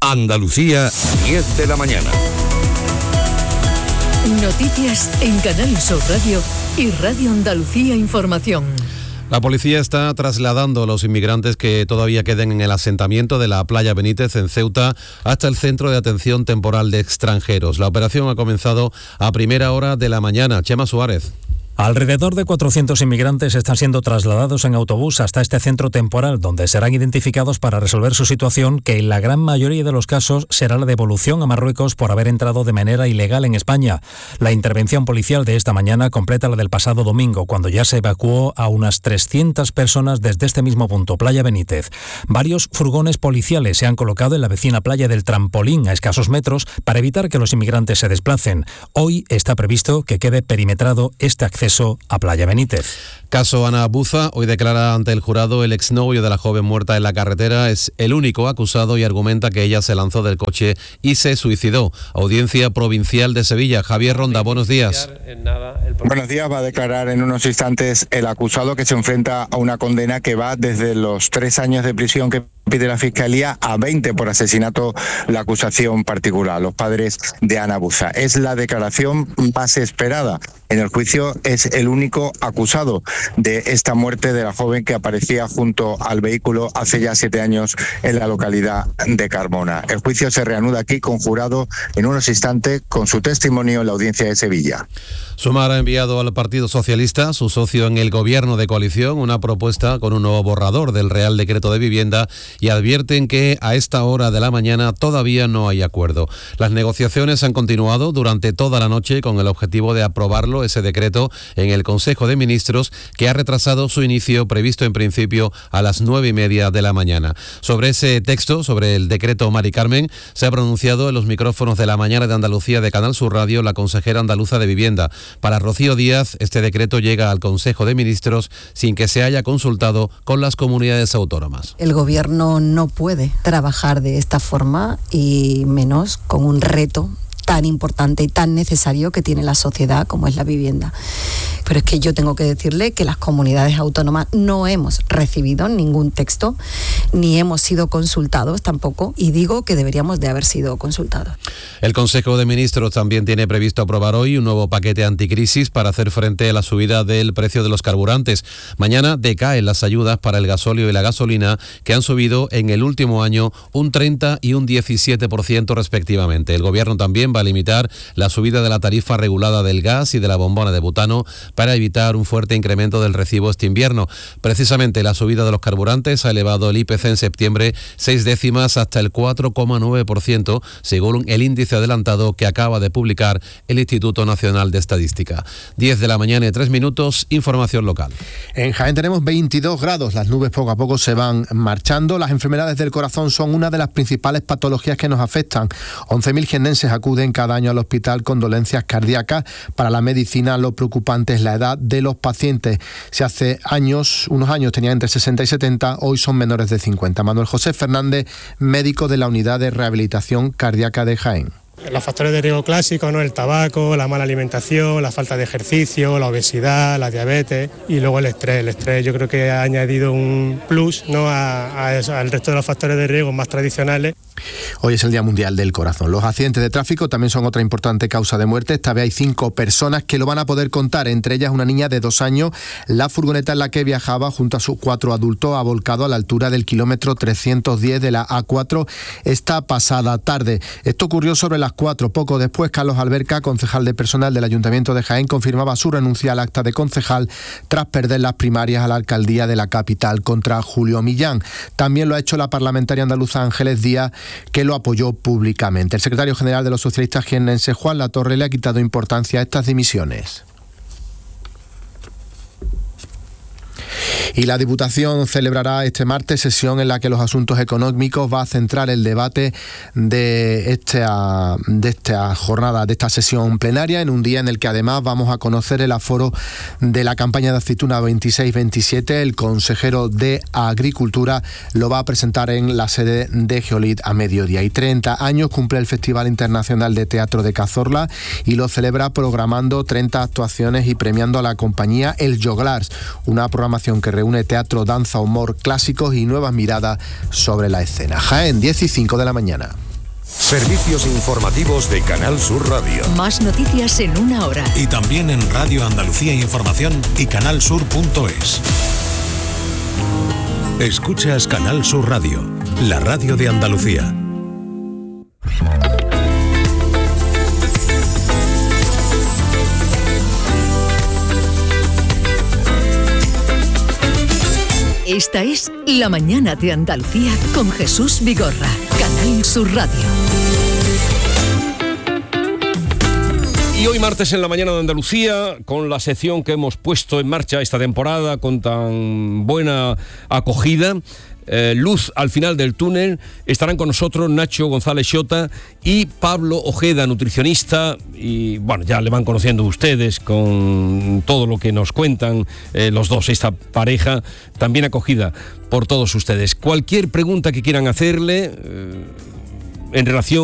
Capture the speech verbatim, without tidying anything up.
Andalucía, diez de la mañana. Noticias en Canal Sur Radio y Radio Andalucía Información. La policía está trasladando a los inmigrantes que todavía queden en el asentamiento de la Playa Benítez en Ceuta hasta el Centro de Atención Temporal de Extranjeros. La operación ha comenzado a primera hora de la mañana. Chema Suárez. Alrededor de cuatrocientos inmigrantes están siendo trasladados en autobús hasta este centro temporal, donde serán identificados para resolver su situación, que en la gran mayoría de los casos será la devolución a Marruecos por haber entrado de manera ilegal en España. La intervención policial de esta mañana completa la del pasado domingo, cuando ya se evacuó a unas trescientas personas desde este mismo punto, Playa Benítez. Varios furgones policiales se han colocado en la vecina playa del Trampolín, a escasos metros, para evitar que los inmigrantes se desplacen. Hoy está previsto que quede perimetrado este acceso a Playa Benítez. Caso Ana Buza. Hoy declara ante el jurado el exnovio de la joven muerta en la carretera. Es el único acusado y argumenta que ella se lanzó del coche y se suicidó. Audiencia Provincial de Sevilla. Javier Ronda, buenos días. Buenos días. Va a declarar en unos instantes el acusado, que se enfrenta a una condena que va desde los tres años de prisión que pide la Fiscalía a veinte por asesinato, la acusación particular. Los padres de Ana Buza. Es la declaración más esperada en el juicio. Es el único acusado de esta muerte de la joven que aparecía junto al vehículo hace ya siete años en la localidad de Carmona. El juicio se reanuda aquí con jurado en unos instantes con su testimonio en la audiencia de Sevilla. Sumar ha enviado al Partido Socialista, su socio en el gobierno de coalición, una propuesta con un nuevo borrador del Real Decreto de Vivienda y advierten que a esta hora de la mañana todavía no hay acuerdo. Las negociaciones han continuado durante toda la noche con el objetivo de aprobarlo, ese decreto, en el Consejo de Ministros, que ha retrasado su inicio previsto en principio a las nueve y media de la mañana. Sobre ese texto, sobre el decreto, Mari Carmen, se ha pronunciado en los micrófonos de la mañana de Andalucía de Canal Sur Radio la consejera andaluza de Vivienda. Para Rocío Díaz, este decreto llega al Consejo de Ministros sin que se haya consultado con las comunidades autónomas. El Gobierno no puede trabajar de esta forma, y menos con un reto tan importante y tan necesario que tiene la sociedad como es la vivienda. Pero es que yo tengo que decirle que las comunidades autónomas no hemos recibido ningún texto, ni hemos sido consultados tampoco, y digo que deberíamos de haber sido consultados. El Consejo de Ministros también tiene previsto aprobar hoy un nuevo paquete anticrisis para hacer frente a la subida del precio de los carburantes. Mañana decaen las ayudas para el gasóleo y la gasolina, que han subido en el último año un treinta y un diecisiete por ciento respectivamente. El Gobierno también va a limitar la subida de la tarifa regulada del gas y de la bombona de butano para evitar un fuerte incremento del recibo este invierno. Precisamente la subida de los carburantes ha elevado el I P C en septiembre seis décimas hasta el cuatro coma nueve por ciento, según el índice adelantado que acaba de publicar el Instituto Nacional de Estadística. diez de la mañana y tres minutos, información local. En Jaén tenemos veintidós grados, las nubes poco a poco se van marchando. Las enfermedades del corazón son una de las principales patologías que nos afectan. once mil jiennenses acuden cada año al hospital con dolencias cardíacas. Para la medicina, lo preocupante es la edad de los pacientes. Si hace años, unos años tenían entre sesenta y setenta, hoy son menores de cincuenta. Manuel José Fernández, médico de la Unidad de Rehabilitación Cardíaca de Jaén. Los factores de riesgo clásicos, ¿no? El tabaco, la mala alimentación, la falta de ejercicio, la obesidad, la diabetes y luego el estrés. El estrés yo creo que ha añadido un plus, ¿no? a, a eso, al resto de los factores de riesgo más tradicionales. Hoy es el Día Mundial del Corazón. Los accidentes de tráfico también son otra importante causa de muerte. Esta vez hay cinco personas que lo van a poder contar, entre ellas una niña de dos años. La furgoneta en la que viajaba junto a sus cuatro adultos ha volcado a la altura del kilómetro trescientos diez de la A cuatro esta pasada tarde. Esto ocurrió sobre las cuatro. Poco después, Carlos Alberca, concejal de personal del Ayuntamiento de Jaén, confirmaba su renuncia al acta de concejal tras perder las primarias a la alcaldía de la capital contra Julio Millán. También lo ha hecho la parlamentaria andaluza Ángeles Díaz, que lo apoyó públicamente. El secretario general de los socialistas jiennenses, Juan Latorre, le ha quitado importancia a estas dimisiones. Y la Diputación celebrará este martes sesión en la que los asuntos económicos va a centrar el debate de esta, de esta jornada, de esta sesión plenaria, en un día en el que además vamos a conocer el aforo de la campaña de aceituna veintiséis veintisiete. El consejero de Agricultura lo va a presentar en la sede de Geolit a mediodía. Y treinta años cumple el Festival Internacional de Teatro de Cazorla y lo celebra programando treinta actuaciones y premiando a la compañía El Joglars, una programación que reúne teatro, danza, humor, clásicos y nuevas miradas sobre la escena. Jaén, diez y cinco de la mañana. Servicios informativos de Canal Sur Radio. Más noticias en una hora. Y también en Radio Andalucía Información y canalsur punto es. Escuchas Canal Sur Radio, la radio de Andalucía. Esta es La Mañana de Andalucía con Jesús Vigorra, Canal Sur Radio. Y hoy martes en La Mañana de Andalucía, con la sección que hemos puesto en marcha esta temporada con tan buena acogida, eh, luz al final del túnel, estarán con nosotros Nacho González Xota y Pablo Ojeda, nutricionista, y bueno, ya le van conociendo ustedes con todo lo que nos cuentan eh, los dos, esta pareja también acogida por todos ustedes. Cualquier pregunta que quieran hacerle eh, en relación